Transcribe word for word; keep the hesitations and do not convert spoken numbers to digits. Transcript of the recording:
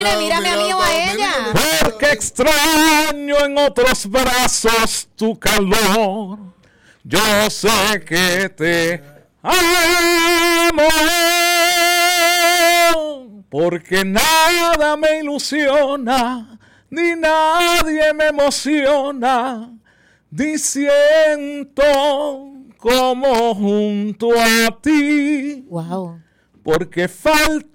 Mírame a mí o a ella. Porque extraño en otros brazos tu calor. Yo sé que te amo. Porque nada me ilusiona, ni nadie me emociona, ni siento como junto a ti. Wow. Porque falta